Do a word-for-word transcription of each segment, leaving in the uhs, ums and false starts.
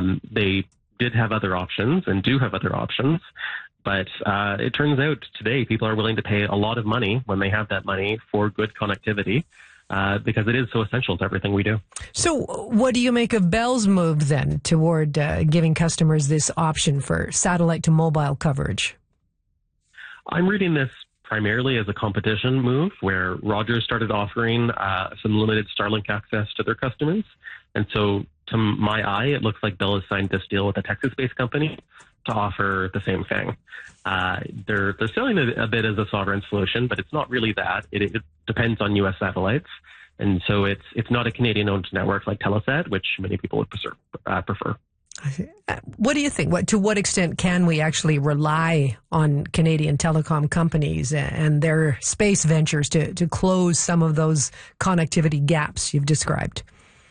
Um, they did have other options and do have other options. But uh, it turns out today people are willing to pay a lot of money when they have that money for good connectivity uh, because it is so essential to everything we do. So what do you make of Bell's move then toward uh, giving customers this option for satellite to mobile coverage? I'm reading this primarily as a competition move where Rogers started offering uh, some limited Starlink access to their customers. And so to my eye, it looks like Bell has signed this deal with a Texas-based company to offer the same thing. Uh, they're they're selling it a bit as a sovereign solution, but it's not really that. It, it depends on U S satellites, and so it's it's not a Canadian-owned network like Telesat, which many people would prefer. Uh, prefer. What do you think? What to what extent can we actually rely on Canadian telecom companies and their space ventures to to close some of those connectivity gaps you've described?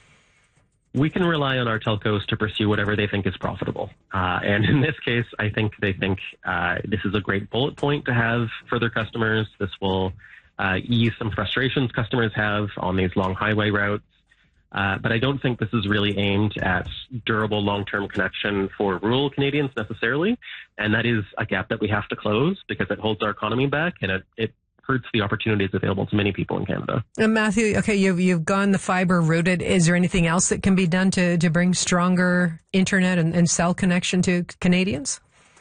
We can rely on our telcos to pursue whatever they think is profitable. Uh, and in this case, I think they think uh, this is a great bullet point to have for their customers. This will uh, ease some frustrations customers have on these long highway routes. Uh, but I don't think this is really aimed at durable long-term connection for rural Canadians necessarily. And that is a gap that we have to close because it holds our economy back and it, it hurts the opportunities available to many people in Canada. And Matthew, okay, you've, you've gone the fiber route. Is there anything else that can be done to, to bring stronger internet and, and cell connection to Canadians?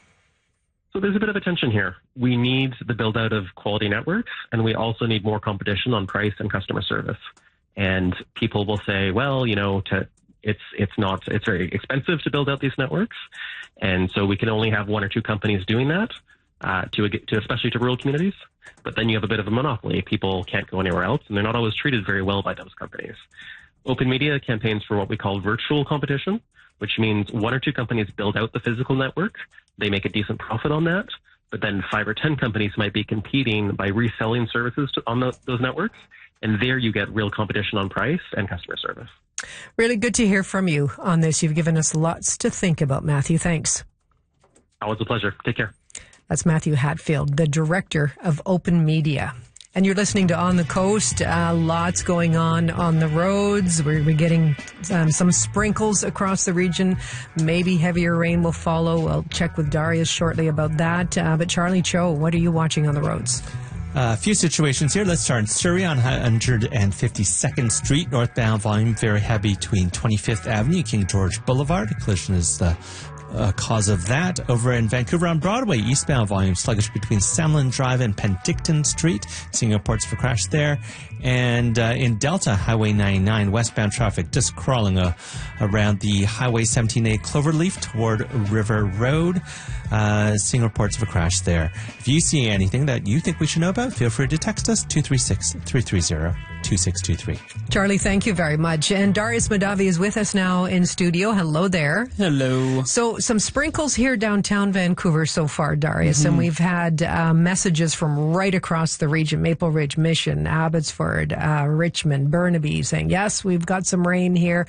So there's a bit of a tension here. We need the build out of quality networks, and we also need more competition on price and customer service. And people will say, well, you know, to, it's it's not it's very expensive to build out these networks, and so we can only have one or two companies doing that. Uh, to, to especially to rural communities, but then you have a bit of a monopoly. People can't go anywhere else, and they're not always treated very well by those companies. Open Media campaigns for what we call virtual competition, which means one or two companies build out the physical network. They make a decent profit on that, but then five or ten companies might be competing by reselling services to, on the, those networks, and there you get real competition on price and customer service. Really good to hear from you on this. You've given us lots to think about, Matthew. Thanks. Always a pleasure. Take care. That's Matthew Hatfield, the director of Open Media. And you're listening to On the Coast. Uh, lots going on on the roads. We're, we're getting um, some sprinkles across the region. Maybe heavier rain will follow. I'll check with Darius shortly about that. Uh, but Charlie Cho, what are you watching on the roads? Uh, a few situations here. Let's start in Surrey on one hundred fifty-second Street. Northbound volume very heavy between twenty-fifth Avenue, King George Boulevard. A collision is the Uh, cause of that. Over in Vancouver on Broadway, eastbound volume sluggish between Samlin Drive and Penticton Street. Seeing reports for crash there. And uh, in Delta, Highway ninety-nine, westbound traffic just crawling uh, around the Highway seventeen A Cloverleaf toward River Road. Uh, seeing reports of a crash there. If you see anything that you think we should know about, feel free to text us two three six, three three zero, two six two three. Charlie, thank you very much. And Darius Mahdavi is with us now in studio. Hello there. Hello. So some sprinkles here downtown Vancouver so far, Darius, mm-hmm. and we've had uh, messages from right across the region, Maple Ridge, Mission, Abbotsford, uh, Richmond, Burnaby, saying, yes, we've got some rain here.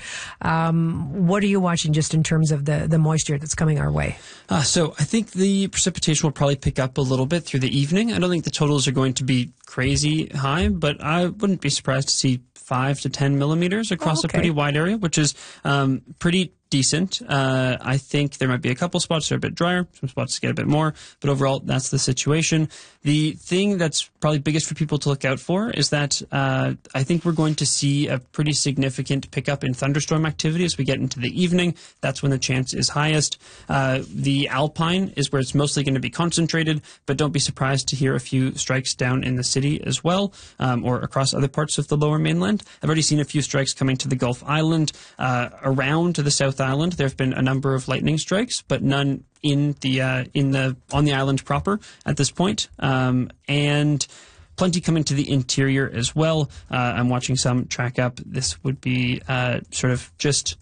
Um, what are you watching just in terms of the, the moisture that's coming our way? Uh, so I think the precipitation will probably pick up a little bit through the evening. I don't think the totals are going to be crazy high, but I wouldn't be surprised to see five to ten millimeters across oh, okay. a pretty wide area, which is um, pretty decent. Uh, I think there might be a couple spots that are a bit drier, some spots get a bit more, but overall, that's the situation. The thing that's probably biggest for people to look out for is that uh, I think we're going to see a pretty significant pickup in thunderstorm activity as we get into the evening. That's when the chance is highest. Uh, the Alpine is where it's mostly going to be concentrated, but don't be surprised to hear a few strikes down in the city as well, um, or across other parts of the Lower Mainland. I've already seen a few strikes coming to the Gulf Island. Uh, around to the South Island, there have been a number of lightning strikes, but none in the uh, in the on the island proper at this point, um, and plenty coming to the interior as well. Uh, I'm watching some track up. This would be uh, sort of just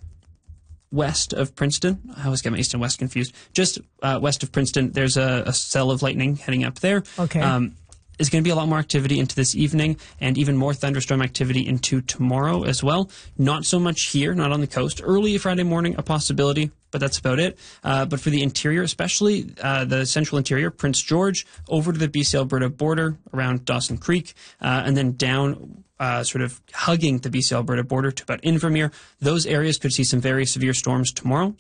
west of Princeton. I always get my east and west confused. Just uh, west of Princeton, there's a, a cell of lightning heading up there. Okay. Um, There's going to be a lot more activity into this evening and even more thunderstorm activity into tomorrow as well. Not so much here, not on the coast. Early Friday morning, a possibility, but that's about it. Uh, but for the interior, especially uh, the central interior, Prince George, over to the B C-Alberta border around Dawson Creek, uh, and then down Uh, sort of hugging the B C-Alberta border to about Invermere. Those areas could see some very severe storms tomorrow.